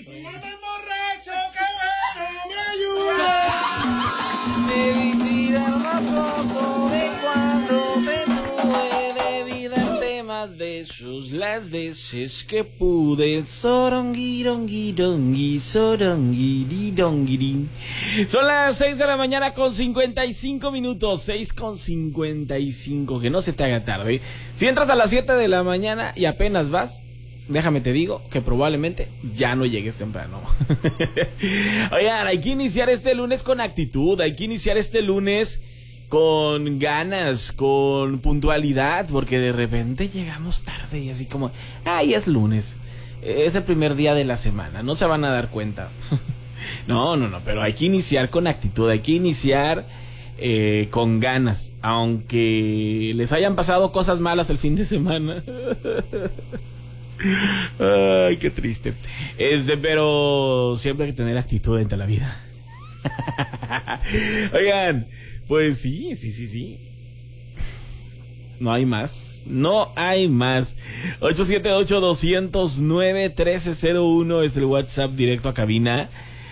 Y si ya me emborracho, que bueno me ayuda. Debí más poco de cuando me tuve. Debí darte más besos las veces que pude. Soronguirongui, soronguiridonguirín. Son las 6 de la mañana con 55 minutos. 6 con 55. Que no se te haga tarde. Si entras a las 7 de la mañana y apenas vas, déjame te digo que probablemente ya no llegues temprano. Oigan, hay que iniciar este lunes con actitud. Hay que iniciar este lunes con ganas, con puntualidad, porque de repente llegamos tarde y así como, ay, es lunes, es el primer día de la semana, no se van a dar cuenta. No, pero hay que iniciar con actitud, hay que iniciar con ganas, aunque les hayan pasado cosas malas el fin de semana. Ay, qué triste. Pero siempre hay que tener actitud ante la vida. Oigan, pues sí. No hay más. 878-209-1301 es el WhatsApp directo a cabina.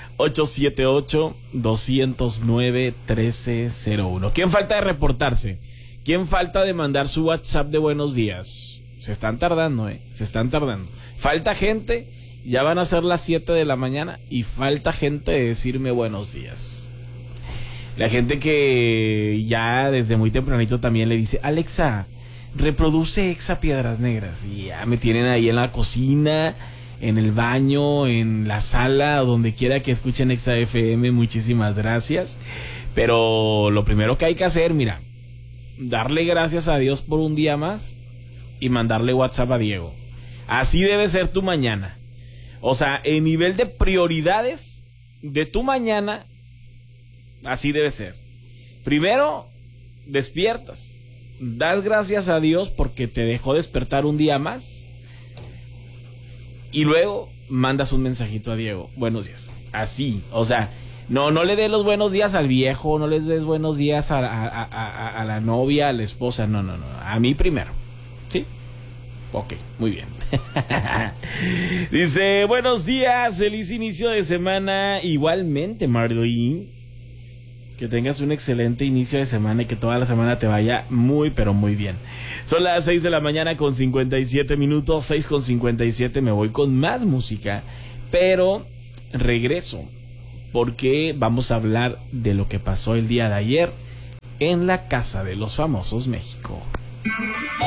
878-209-1301. ¿Quién falta de reportarse? ¿Quién falta de mandar su WhatsApp de buenos días? Se están tardando, se están tardando. Falta gente, ya van a ser las 7 de la mañana y falta gente de decirme buenos días. La gente que ya desde muy tempranito también le dice, Alexa, reproduce Exa Piedras Negras. Y ya me tienen ahí en la cocina, en el baño, en la sala, donde quiera que escuchen Exa FM. Muchísimas gracias. Pero lo primero que hay que hacer, mira, darle gracias a Dios por un día más y mandarle WhatsApp a Diego. Así debe ser tu mañana. O sea, en nivel de prioridades de tu mañana, así debe ser. Primero, despiertas. Das gracias a Dios porque te dejó despertar un día más. Y luego mandas un mensajito a Diego. Buenos días. Así, o sea, no le des los buenos días al viejo, no les des buenos días a la novia, a la esposa. No. A mí primero. ¿Sí? Ok, muy bien. Dice, buenos días, feliz inicio de semana. Igualmente, Marlene. Que tengas un excelente inicio de semana y que toda la semana te vaya muy, pero muy bien. Son las 6 de la mañana con 57 minutos. 6 con 57, me voy con más música. Pero regreso, porque vamos a hablar de lo que pasó el día de ayer en la Casa de los Famosos México.